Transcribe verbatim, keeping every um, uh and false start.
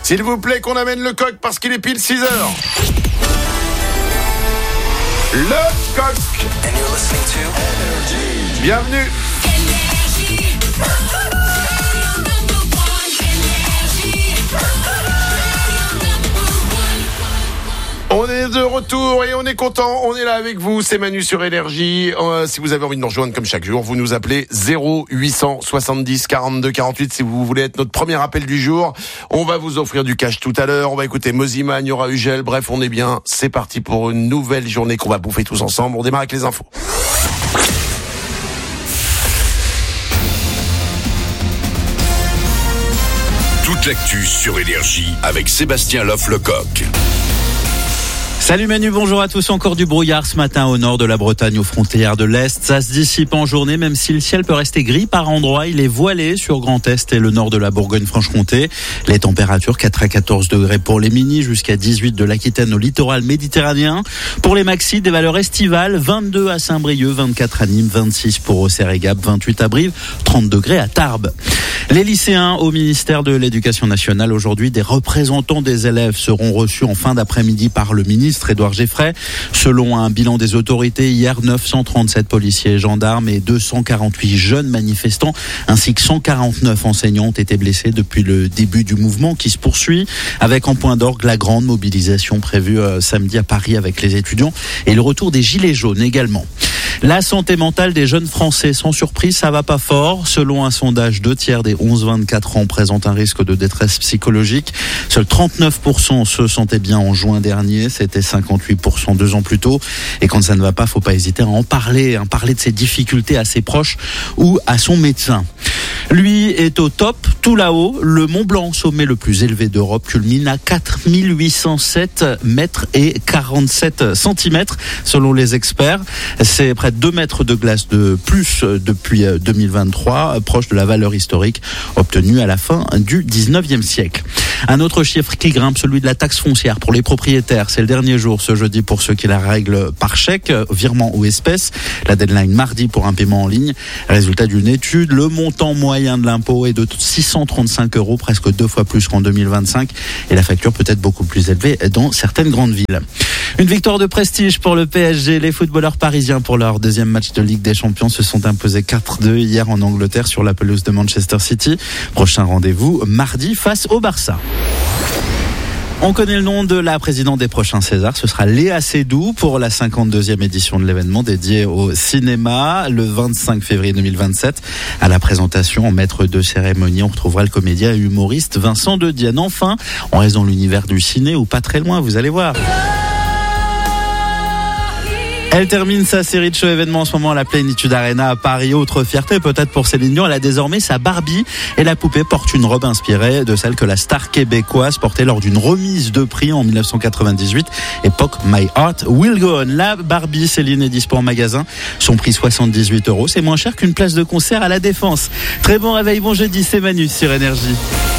S'il vous plaît, qu'on amène le coq parce qu'il est pile six heures. Le coq. Bienvenue. On est de retour et on est content, on est là avec vous, c'est Manu sur Énergie. Euh, si vous avez envie de nous rejoindre comme chaque jour, vous nous appelez zéro huit cent soixante-dix quarante-deux quarante-huit si vous voulez être notre premier appel du jour. On va vous offrir du cash tout à l'heure, on va écouter Mozima, il y aura Ugel, bref on est bien, c'est parti pour une nouvelle journée qu'on va bouffer tous ensemble. On démarre avec les infos. Toute l'actu sur Énergie avec Sébastien Loff-Lecoq. Salut Manu, bonjour à tous. Encore du brouillard ce matin au nord de la Bretagne, aux frontières de l'Est. Ça se dissipe en journée, même si le ciel peut rester gris par endroits. Il est voilé sur Grand Est et le nord de la Bourgogne-Franche-Comté. Les températures quatre à quatorze degrés pour les minis, jusqu'à dix-huit de l'Aquitaine au littoral méditerranéen. Pour les maxis, des valeurs estivales, vingt-deux à Saint-Brieuc, vingt-quatre à Nîmes, vingt-six pour Auxerre et Gap, vingt-huit à Brive, trente degrés à Tarbes. Les lycéens au ministère de l'Éducation nationale, aujourd'hui, des représentants des élèves seront reçus en fin d'après-midi par le ministre Édouard Geffray. Selon un bilan des autorités, hier, neuf cent trente-sept policiers et gendarmes et deux cent quarante-huit jeunes manifestants ainsi que cent quarante-neuf enseignants ont été blessés depuis le début du mouvement qui se poursuit, avec en point d'orgue la grande mobilisation prévue euh, samedi à Paris avec les étudiants et le retour des gilets jaunes également. La santé mentale des jeunes Français, sans surprise, ça va pas fort. Selon un sondage, deux tiers des onze vingt-quatre ans présentent un risque de détresse psychologique. Seuls trente-neuf pour cent se sentaient bien en juin dernier. C'était cinquante-huit pour cent deux ans plus tôt. Et quand ça ne va pas, faut pas hésiter à en parler, à parler de ses difficultés à ses proches ou à son médecin. Lui est au top, tout là-haut. Le Mont Blanc, sommet le plus élevé d'Europe, culmine à quatre mille huit cent sept mètres et quarante-sept centimètres, selon les experts. C'est près de deux mètres de glace de plus depuis deux mille vingt-trois, proche de la valeur historique obtenue à la fin du dix-neuvième siècle. Un autre chiffre qui grimpe, celui de la taxe foncière pour les propriétaires. C'est le dernier jour ce jeudi pour ceux qui la règlent par chèque, virement ou espèce. La deadline mardi pour un paiement en ligne. Résultat d'une étude, le montant moyen de l'impôt est de six cent trente-cinq euros, presque deux fois plus qu'en deux mille vingt-cinq. Et la facture peut être beaucoup plus élevée dans certaines grandes villes. Une victoire de prestige pour le P S G. Les footballeurs parisiens, pour leur deuxième match de Ligue des Champions, se sont imposés quatre deux hier en Angleterre sur la pelouse de Manchester City. Prochain rendez-vous mardi face au Barça. On connaît le nom de la présidente des prochains Césars, ce sera Léa Seydoux pour la cinquante-deuxième édition de l'événement dédié au cinéma, le vingt-cinq février deux mille vingt-sept. À la présentation, en maître de cérémonie, on retrouvera le comédien et humoriste Vincent de Dienne. Enfin, on reste dans l'univers du ciné ou pas très loin, vous allez voir. Elle termine sa série de shows événements en ce moment à la Plénitude Arena à Paris. Autre fierté peut-être pour Céline Dion, elle a désormais sa Barbie et la poupée porte une robe inspirée de celle que la star québécoise portait lors d'une remise de prix en dix-neuf cent quatre-vingt-dix-huit, époque My Heart Will Go On. La Barbie Céline est dispo en magasin, son prix soixante-dix-huit euros, c'est moins cher qu'une place de concert à la Défense. Très bon réveil, bon jeudi, c'est Manu sur Énergie.